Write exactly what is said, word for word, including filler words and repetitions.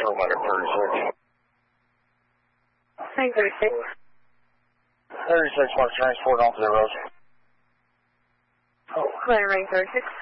Commander thirty-six. Hey, thirty-six. thirty-six wants transport onto the road. Oh, Commander range thirty-six.